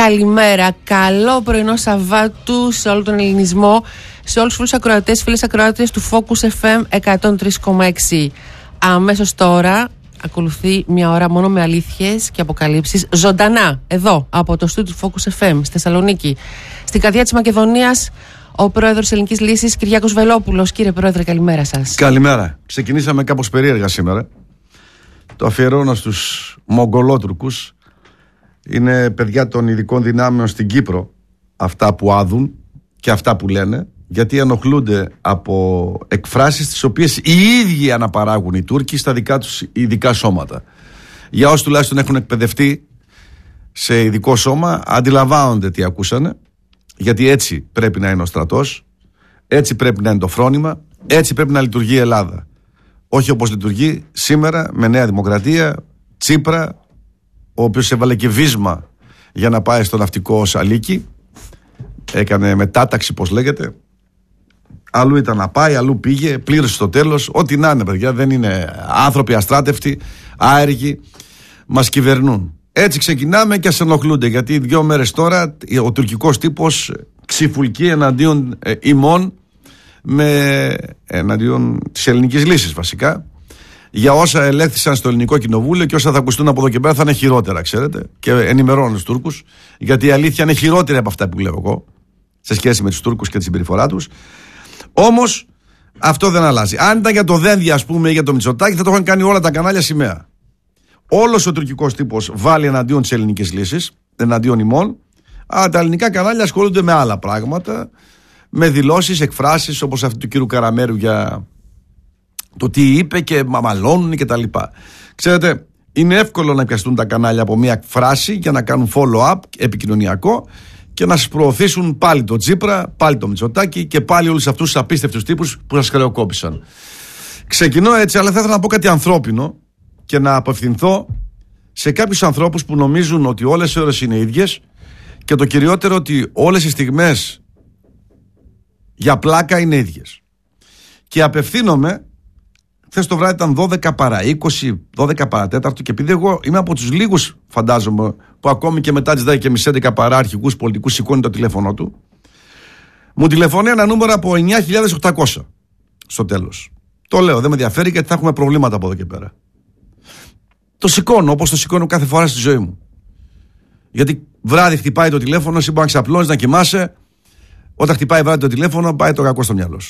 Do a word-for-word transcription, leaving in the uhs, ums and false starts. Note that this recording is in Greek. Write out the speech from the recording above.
Καλημέρα. Καλό πρωινό Σαββάτου σε όλο τον ελληνισμό, σε όλους τους φίλους ακροατές, φίλες ακροάτες του Focus εφ εμ εκατόν τρία κόμμα έξι. Αμέσως τώρα ακολουθεί μια ώρα μόνο με αλήθειες και αποκαλύψεις ζωντανά εδώ από το στούντιο του Focus εφ εμ στη Θεσσαλονίκη. Στην καρδιά της Μακεδονίας, ο πρόεδρος της Ελληνικής Λύσης, Κυριάκος Βελόπουλος. Κύριε Πρόεδρε, καλημέρα σας. Καλημέρα. Ξεκινήσαμε κάπως περίεργα σήμερα. Το αφιερώνω στους Μογγολότουρκους. Είναι παιδιά των ειδικών δυνάμεων στην Κύπρο, αυτά που άδουν και αυτά που λένε, γιατί ενοχλούνται από εκφράσεις τις οποίες οι ίδιοι αναπαράγουν οι Τούρκοι στα δικά τους ειδικά σώματα. Για όσοι τουλάχιστον έχουν εκπαιδευτεί σε ειδικό σώμα, αντιλαμβάνονται τι ακούσανε, γιατί έτσι πρέπει να είναι ο στρατός, έτσι πρέπει να είναι το φρόνημα, έτσι πρέπει να λειτουργεί η Ελλάδα. Όχι όπως λειτουργεί σήμερα με Νέα Δημοκρατία, Τσίπρα, ο οποίος έβαλε και βίσμα για να πάει στο ναυτικό Σαλίκι, έκανε μετάταξη, πώς λέγεται. Αλλού ήταν να πάει, αλλού πήγε, πλήρωσε στο τέλος. Ό,τι να είναι, παιδιά, δεν είναι άνθρωποι αστράτευτοι, άεργοι, μας κυβερνούν. Έτσι ξεκινάμε και ας ενοχλούνται, γιατί δύο μέρες τώρα ο τουρκικός τύπος ξυφουλκεί εναντίον ε, ημών, με, εναντίον της Ελληνικής Λύσης βασικά, για όσα ελέγχθησαν στο Ελληνικό Κοινοβούλιο, και όσα θα ακουστούν από εδώ και πέρα θα είναι χειρότερα, ξέρετε. Και ενημερώνω τους Τούρκους, γιατί η αλήθεια είναι χειρότερη από αυτά που λέω εγώ, σε σχέση με τους Τούρκους και τη συμπεριφορά τους. Όμως αυτό δεν αλλάζει. Αν ήταν για το Δένδια, ας πούμε, ή για το Μητσοτάκη, θα το είχαν κάνει όλα τα κανάλια σημαία. Όλος ο τουρκικός τύπος βάλει εναντίον της Ελληνικής Λύσης, εναντίον ημών, αλλά τα ελληνικά κανάλια ασχολούνται με άλλα πράγματα, με δηλώσεις, εκφράσεις, όπως αυτή του κύριου Καραμέρου για το τι είπε και μαμαλώνουν και τα λοιπά. Ξέρετε, είναι εύκολο να πιαστούν τα κανάλια από μια φράση για να κάνουν follow-up επικοινωνιακό και να σας προωθήσουν πάλι το Τσίπρα, πάλι το Μητσοτάκη και πάλι όλους αυτούς τους απίστευτους τύπους που σας χρεοκόπησαν. Ξεκινώ έτσι, αλλά θα ήθελα να πω κάτι ανθρώπινο και να απευθυνθώ σε κάποιους ανθρώπους που νομίζουν ότι όλες οι ώρες είναι ίδιες, και το κυριότερο ότι όλες οι στιγμές για πλάκα είναι ίδιες. Και απευθύνομαι, χθες το βράδυ ήταν δώδεκα παρά είκοσι, δώδεκα παρά τέταρτο, και επειδή εγώ είμαι από τους λίγους, φαντάζομαι, που ακόμη και μετά τις δέκα και μισή, έντεκα παρά αρχικούς πολιτικούς σηκώνει το τηλέφωνο του, μου τηλεφωνεί ένα νούμερο από εννιά χιλιάδες οκτακόσια στο τέλος. Το λέω, δεν με ενδιαφέρει, γιατί θα έχουμε προβλήματα από εδώ και πέρα. Το σηκώνω όπως το σηκώνω κάθε φορά στη ζωή μου. Γιατί βράδυ χτυπάει το τηλέφωνο, εσύ μπορεί να ξαπλώνεις, να κοιμάσαι. Όταν χτυπάει βράδυ το τηλέφωνο, πάει το κακό στο μυαλό σου.